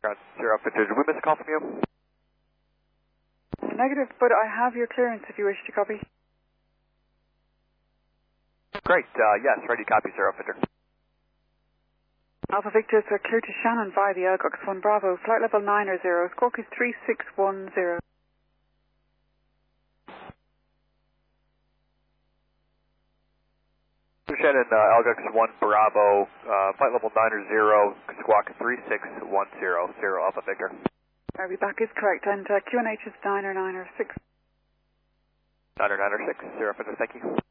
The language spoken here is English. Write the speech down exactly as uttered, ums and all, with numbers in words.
Ground zero Victor, did we miss a call from you? Negative, but I have your clearance if you wish to copy. Great, uh, yes, ready to copy zero Victor. Alpha Victor, so clear to Shannon via the Elgox one Bravo, flight level nine or zero, squawk is three six one zero. Shannon, uh, Elgox one Bravo, uh, flight level nine or zero, squawk three six one zero, zero Alpha Victor. R B back is correct, and uh, Q N H is nine or nine or six. nine or nine or six, zero Victor, thank you.